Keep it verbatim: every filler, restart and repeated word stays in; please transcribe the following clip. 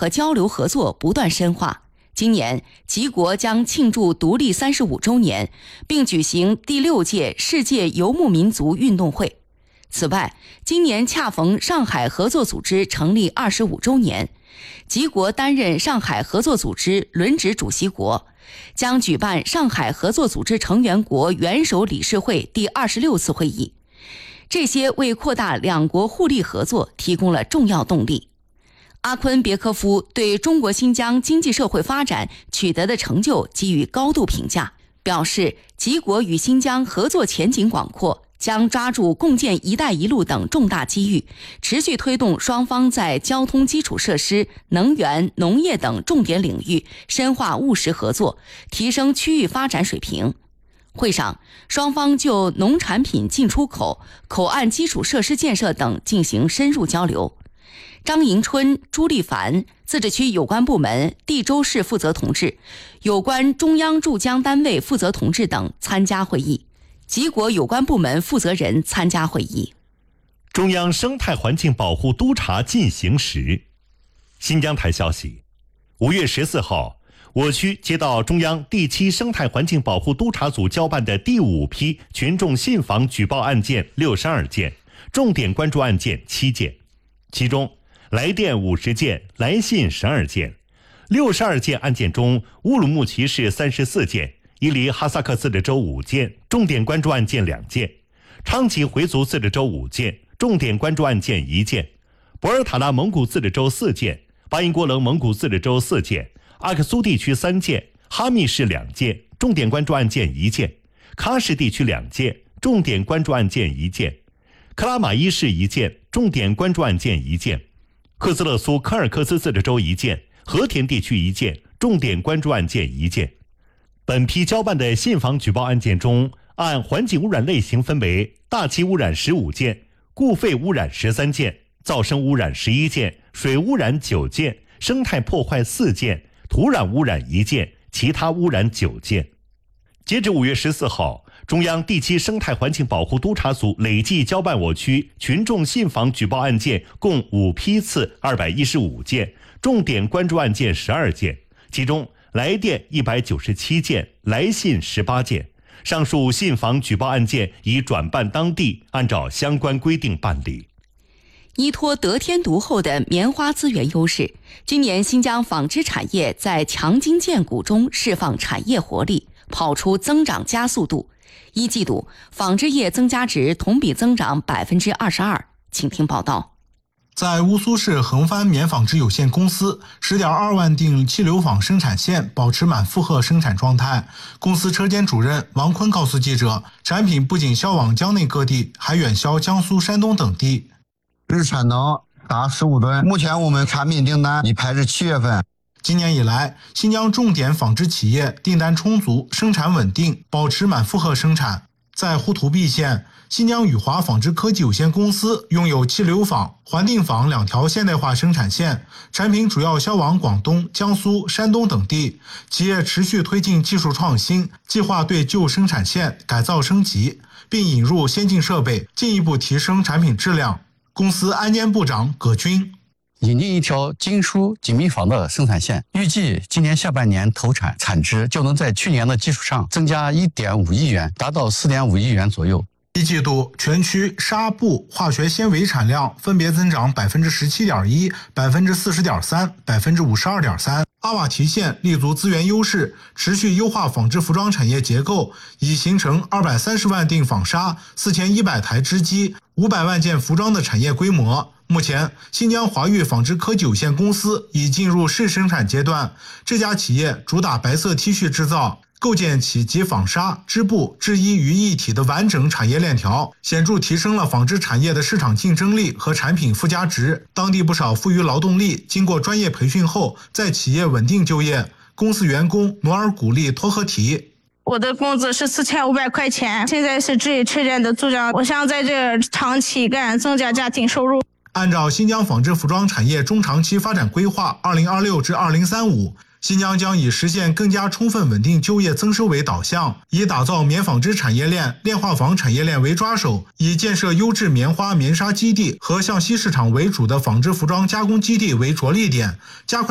和交流合作不断深化。今年，吉国将庆祝独立三十五周年，并举行第六届世界游牧民族运动会。此外，今年恰逢上海合作组织成立二十五周年，吉国担任上海合作组织轮值主席国，将举办上海合作组织成员国元首理事会第二十六次会议。这些为扩大两国互利合作提供了重要动力。阿昆别科夫对中国新疆经济社会发展取得的成就给予高度评价，表示吉国与新疆合作前景广阔，将抓住共建“一带一路”等重大机遇，持续推动双方在交通基础设施、能源、农业等重点领域深化务实合作，提升区域发展水平。会上，双方就农产品进出口、口岸基础设施建设等进行深入交流。张迎春、朱立凡自治区有关部门、地州市负责同志、有关中央驻疆单位负责同志等参加会议，吉国有关部门负责人参加会议。 中央生态环境保护督查进行时。新疆台消息，五月十四号，我区接到中央第七生态环境保护督查组交办的第五批群众信访举报案件六十二件，重点关注案件七件，其中来电五十件，来信十二件。六十二件案件中，乌鲁木齐市三十四件，伊犁哈萨克自治州五件，重点关注案件两件；昌吉回族自治州五件，重点关注案件一件；博尔塔拉蒙古自治州四件，巴音郭楞蒙古自治州四件，阿克苏地区三件，哈密市两件，重点关注案件一件；喀什地区两件，重点关注案件一件；克拉玛依市一件，重点关注案件一件；克孜勒苏柯尔克孜自治州一件，和田地区一件，重点关注案件一件。本批交办的信访举报案件中，按环境污染类型分为大气污染十五件，固废污染十三件，噪声污染十一件，水污染九件，生态破坏四件，土壤污染一件，其他污染九件。截至五月十四号，中央第七生态环境保护督查组累计交办我区群众信访举报案件共五批次二百一十五件，重点关注案件十二件，其中来电一百九十七件，来信十八件。上述信访举报案件已转办当地，按照相关规定办理。 依托得天独厚的棉花资源优势，今年新疆纺织产业在强筋健骨中释放产业活力，跑出增长加速度。一季度纺织业增加值同比增长百分之二十二。请听报道。 在乌苏市横帆棉纺织有限公司 十点二万锭气流纺生产线保持满负荷生产状态。公司车间主任王坤告诉记者，产品不仅销往疆内各地，还远销江苏、山东等地。 日产能达十五吨，目前我们产品订单已排至七月份。 今年以来，新疆重点纺织企业订单充足，生产稳定，保持满负荷生产。在呼图壁县，新疆宇华纺织科技有限公司拥有气流纺、环定纺两条现代化生产线，产品主要销往广东、江苏、山东等地。企业持续推进技术创新，计划对旧生产线改造升级，并引入先进设备，进一步提升产品质量。公司安监部长葛军。 引进一条精疏紧密纺的生产线，预计今年下半年投产，产值就能在去年的基础上增加 一点五亿元，达到 四点五亿元左右。 一季度全区纱布、化学纤维产量分别增长 百分之十七点一、百分之四十点三、百分之五十二点三。阿瓦提县立足资源优势，持续优化纺织服装产业结构，已形成二百三十万锭纺纱、四千一百台织机、五百万件服装的产业规模。目前，新疆华域纺织科技有限公司已进入试生产阶段。这家企业主打白色 T 恤制造，构建起集纺纱、织布、制衣于一体的完整产业链条，显著提升了纺织产业的市场竞争力和产品附加值。当地不少富余劳动力经过专业培训后，在企业稳定就业。公司员工努尔古丽托赫提。 我的工资是四千五百块钱，现在是职业车站的组长，我想在这儿长期干，增加家庭收入。 按照新疆纺织服装产业中长期发展规划二零二六至二零三五，新疆将以实现更加充分稳定就业增收为导向，以打造棉纺织产业链、炼化纺产业链为抓手，以建设优质棉花棉纱基地和向西市场为主的纺织服装加工基地为着力点，加快